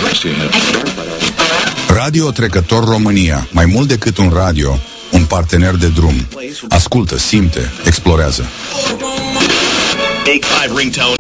Radio Trecător România. Mai mult decât un radio, un partener de drum. Ascultă, simte, explorează. Take 5 ringtone.